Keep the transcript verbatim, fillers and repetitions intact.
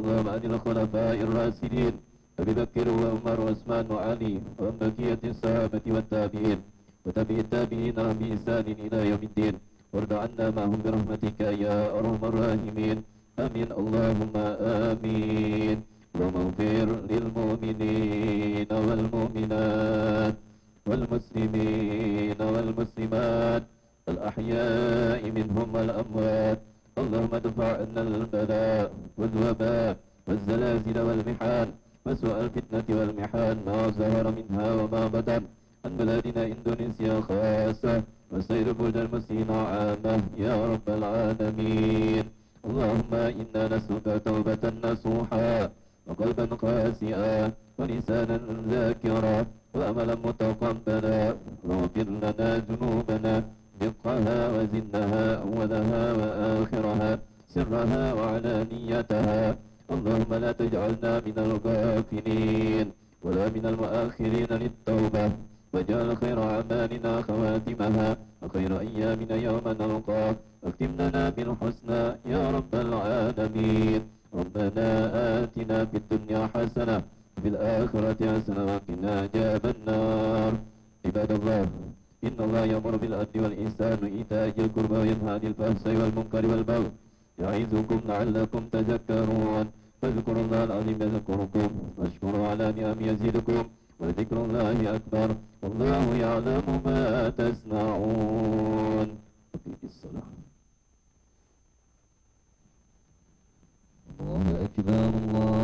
اللهم عن الخلفاء الراشدين أبي بكر وعمر وعثمان وعلي وعن بقية الصحابة والتابعين وتابع التابعين بإحسان إلى يوم الدين وارض عنا معهم برحمتك يا أرحم الراحمين آمين اللهم آمين. اللهم اغفر للمؤمنين والمؤمنات والمسلمين والمسلمات الأحياء منهم والأموات. اللهم ادفع عنا البلاء والوباء والزلازل والمحان وسوء الفتنة والمحان ما ظهر منها وما بطن عن بلادنا إندونيسيا خاصة وسائر بلدان المسلمين عامة يا رب العالمين. اللهم إنا نسألك توبة نصوحا وقلبا خاسئا ولسانا ذاكرا وأملا متقبلا. واغفر لنا ذنوبنا دقها وزنها أولها وآخرها سرها وعلانيتها. اللهم لا تجعلنا من الغافلين ولا من المؤخرين للتوبة واجعل خير أعمالنا خواتمها وخير أيامنا يوم نلقاك. واختم لنا بالحسنى يا رب العالمين. ربنا آتنا في الدنيا حسنة وفي الآخرة حسنة وقنا عذاب النار. عباد الله إن الله يأمر بالعدل والإحسان وإيتاء ذي القربى وينهى عن الفحشاء والمنكر والبغي يعظكم لعلكم تذكرون. فاذكروا الله العظيم يذكركم واشكروا على نعم يزيدكم وذكر الله أكبر والله يعلم ما تصنعون. أقيم الصلاة. الله أكبر الله